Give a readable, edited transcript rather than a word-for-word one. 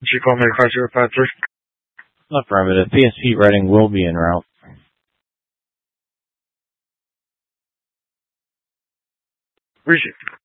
She called me 5053. Affirmative. PSP Reading will be en route. Received.